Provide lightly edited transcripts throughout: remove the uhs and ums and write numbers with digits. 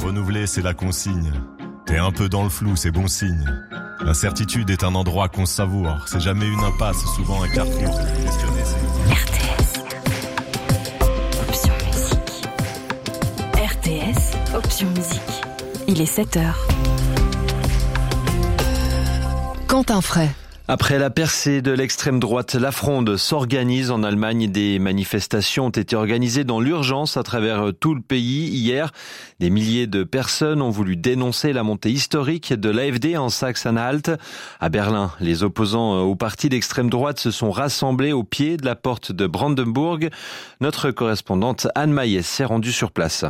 renouvelé, c'est la consigne. T'es un peu dans le flou, c'est bon signe. L'incertitude est un endroit qu'on savoure. C'est jamais une impasse, souvent un carrefour. RTS. Option musique. RTS. Option musique. Il est 7h. Quentin Fray. Après la percée de l'extrême droite, la Fronde s'organise en Allemagne. Des manifestations ont été organisées dans l'urgence à travers tout le pays. Hier, des milliers de personnes ont voulu dénoncer la montée historique de l'AfD en Saxe-Anhalt. À Berlin, les opposants au parti d'extrême droite se sont rassemblés au pied de la porte de Brandenburg. Notre correspondante Anne Maillet s'est rendue sur place.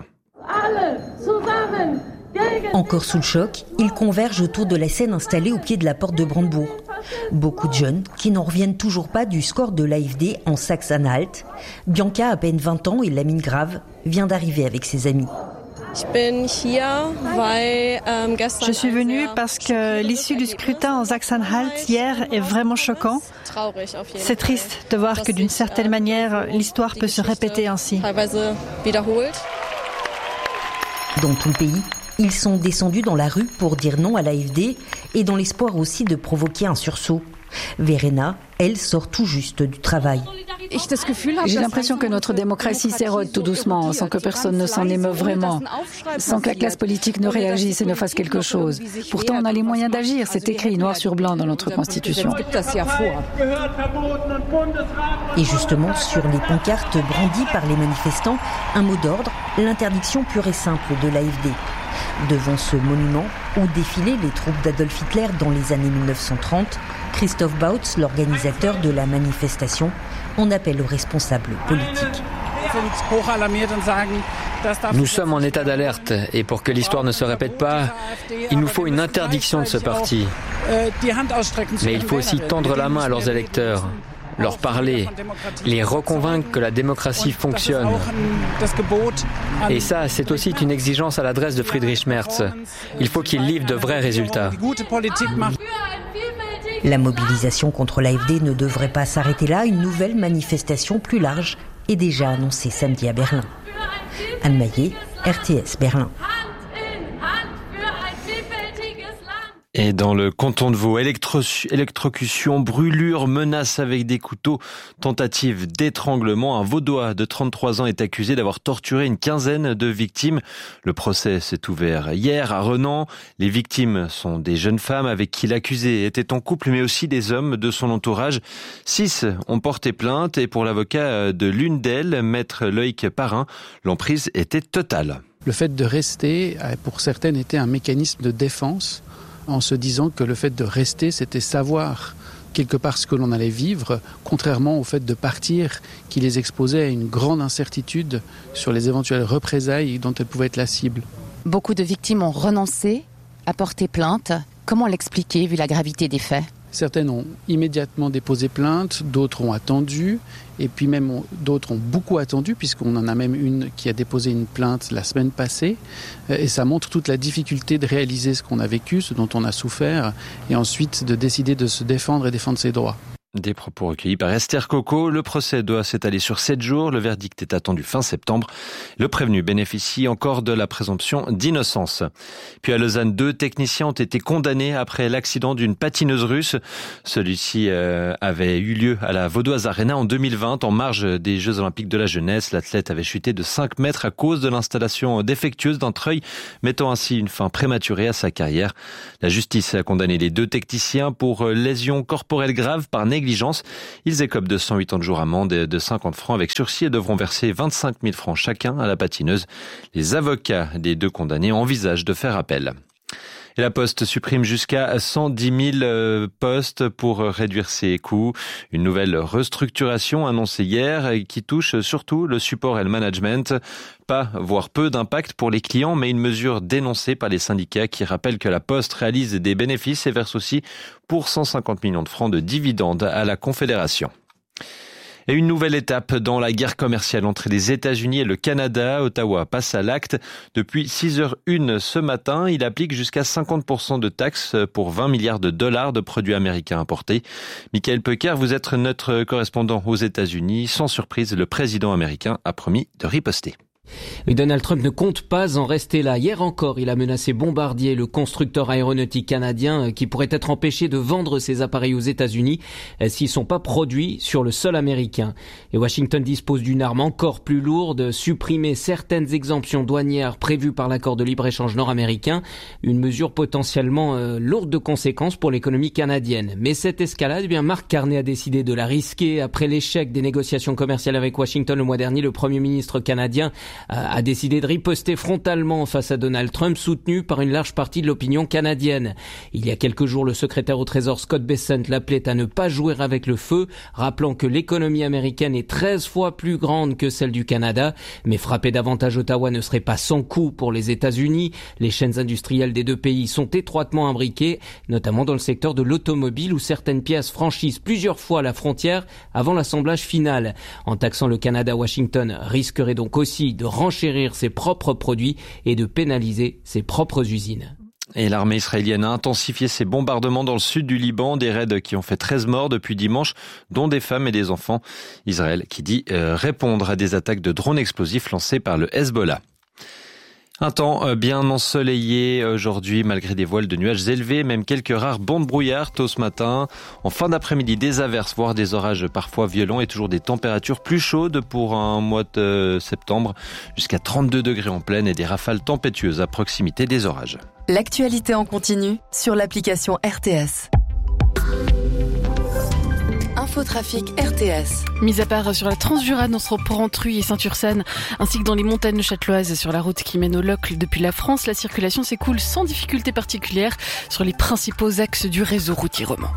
Encore sous le choc, ils convergent autour de la scène installée au pied de la porte de Brandebourg. Beaucoup de jeunes qui n'en reviennent toujours pas du score de l'AfD en Saxe-Anhalt. Bianca, à peine 20 ans et Lamine Grave, vient d'arriver avec ses amis. Je suis venue parce que l'issue du scrutin en Saxe-Anhalt hier est vraiment choquant. C'est triste de voir que d'une certaine manière, l'histoire peut se répéter ainsi. Dans tout le pays, ils sont descendus dans la rue pour dire non à l'AfD et dans l'espoir aussi de provoquer un sursaut. Verena, elle, sort tout juste du travail. J'ai l'impression que notre démocratie s'érode tout doucement, sans que personne ne s'en émeuve vraiment, sans que la classe politique ne réagisse et ne fasse quelque chose. Pourtant, on a les moyens d'agir, c'est écrit noir sur blanc dans notre Constitution. Et justement, sur les pancartes brandies par les manifestants, un mot d'ordre, l'interdiction pure et simple de l'AfD. Devant ce monument où défilaient les troupes d'Adolf Hitler dans les années 1930, Christoph Bautz, l'organisateur de la manifestation, en appelle aux responsables politiques. Nous sommes en état d'alerte et pour que l'histoire ne se répète pas, il nous faut une interdiction de ce parti. Mais il faut aussi tendre la main à leurs électeurs, leur parler, les reconvaincre que la démocratie fonctionne. Et ça, c'est aussi une exigence à l'adresse de Friedrich Merz. Il faut qu'il livre de vrais résultats. La mobilisation contre l'AfD ne devrait pas s'arrêter là. Une nouvelle manifestation plus large est déjà annoncée samedi à Berlin. Anne Maillet, RTS Berlin. Et dans le canton de Vaud, électrocution, brûlure, menace avec des couteaux, tentative d'étranglement. Un Vaudois de 33 ans est accusé d'avoir torturé une quinzaine de victimes. Le procès s'est ouvert hier à Renan. Les victimes sont des jeunes femmes avec qui l'accusé était en couple, mais aussi des hommes de son entourage. 6 ont porté plainte et pour l'avocat de l'une d'elles, maître Loïc Parrain, l'emprise était totale. Le fait de rester, pour certaines, était un mécanisme de défense, en se disant que le fait de rester, c'était savoir quelque part ce que l'on allait vivre, contrairement au fait de partir qui les exposait à une grande incertitude sur les éventuelles représailles dont elles pouvaient être la cible. Beaucoup de victimes ont renoncé à porter plainte. Comment l'expliquer vu la gravité des faits ? Certaines ont immédiatement déposé plainte, d'autres ont attendu, et puis même d'autres ont beaucoup attendu, puisqu'on en a même une qui a déposé une plainte la semaine passée, et ça montre toute la difficulté de réaliser ce qu'on a vécu, ce dont on a souffert, et ensuite de décider de se défendre et défendre ses droits. Des propos recueillis par Esther Coco. Le procès doit s'étaler sur 7 jours. Le verdict est attendu fin septembre. Le prévenu bénéficie encore de la présomption d'innocence. Puis à Lausanne, 2 techniciens ont été condamnés après l'accident d'une patineuse russe. Celui-ci avait eu lieu à la Vaudoise Arena en 2020, en marge des Jeux Olympiques de la jeunesse. L'athlète avait chuté de 5 mètres à cause de l'installation défectueuse d'un treuil, mettant ainsi une fin prématurée à sa carrière. La justice a condamné les 2 techniciens pour lésions corporelles graves par négligence. Ils écopent de 108 ans de jour amende et de 50 francs avec sursis et devront verser 25 000 francs chacun à la patineuse. Les avocats des 2 condamnés envisagent de faire appel. Et la Poste supprime jusqu'à 110 000 postes pour réduire ses coûts. Une nouvelle restructuration annoncée hier qui touche surtout le support et le management. Pas, voire peu d'impact pour les clients, mais une mesure dénoncée par les syndicats qui rappellent que la Poste réalise des bénéfices et verse aussi pour 150 millions de francs de dividendes à la Confédération. Et une nouvelle étape dans la guerre commerciale entre les États-Unis et le Canada. Ottawa passe à l'acte. Depuis 6h01 ce matin, il applique jusqu'à 50% de taxes pour 20 milliards de dollars de produits américains importés. Michael Pecker, vous êtes notre correspondant aux États-Unis. Sans surprise, le président américain a promis de riposter. Et Donald Trump ne compte pas en rester là. Hier encore, il a menacé Bombardier, le constructeur aéronautique canadien, qui pourrait être empêché de vendre ses appareils aux États-Unis s'ils sont pas produits sur le sol américain. Et Washington dispose d'une arme encore plus lourde, supprimer certaines exemptions douanières prévues par l'accord de libre-échange nord-américain, une mesure potentiellement lourde de conséquences pour l'économie canadienne. Mais cette escalade, Mark Carney a décidé de la risquer. Après l'échec des négociations commerciales avec Washington le mois dernier, le Premier ministre canadien a décidé de riposter frontalement face à Donald Trump, soutenu par une large partie de l'opinion canadienne. Il y a quelques jours, le secrétaire au Trésor Scott Bessent l'appelait à ne pas jouer avec le feu, rappelant que l'économie américaine est 13 fois plus grande que celle du Canada. Mais frapper davantage Ottawa ne serait pas sans coût pour les États-Unis. Les chaînes industrielles des deux pays sont étroitement imbriquées, notamment dans le secteur de l'automobile où certaines pièces franchissent plusieurs fois la frontière avant l'assemblage final. En taxant le Canada, Washington risquerait donc aussi de renchérir ses propres produits et de pénaliser ses propres usines. Et l'armée israélienne a intensifié ses bombardements dans le sud du Liban, des raids qui ont fait 13 morts depuis dimanche, dont des femmes et des enfants. Israël qui dit répondre à des attaques de drones explosifs lancées par le Hezbollah. Un temps bien ensoleillé aujourd'hui, malgré des voiles de nuages élevés, même quelques rares bancs de brouillard tôt ce matin. En fin d'après-midi, des averses, voire des orages parfois violents et toujours des températures plus chaudes pour un mois de septembre, jusqu'à 32 degrés en pleine et des rafales tempétueuses à proximité des orages. L'actualité en continu sur l'application RTS. Infotrafic RTS. Mis à part sur la Transjurane entre Porrentruy et Saint-Ursanne, ainsi que dans les montagnes châteloises sur la route qui mène au Locle depuis la France, la circulation s'écoule sans difficulté particulière sur les principaux axes du réseau routier roman.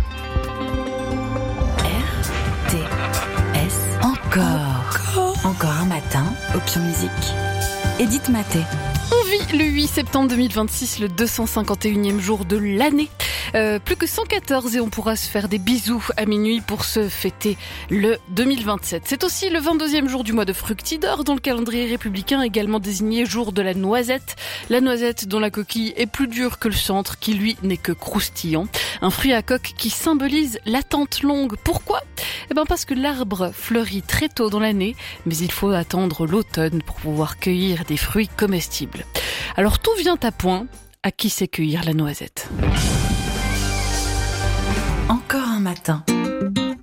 RTS. Encore un matin. Option musique. Edith Maté. On vit le 8 septembre 2026, le 251e jour de l'année. Plus que 114 et on pourra se faire des bisous à minuit pour se fêter le 2027. C'est aussi le 22e jour du mois de Fructidor dans le calendrier républicain, également désigné jour de la noisette. La noisette dont la coquille est plus dure que le centre, qui lui n'est que croustillant. Un fruit à coque qui symbolise l'attente longue. Pourquoi ? Parce que l'arbre fleurit très tôt dans l'année, mais il faut attendre l'automne pour pouvoir cueillir des fruits comestibles. Alors tout vient à point. À qui sait cueillir la noisette ? Encore un matin.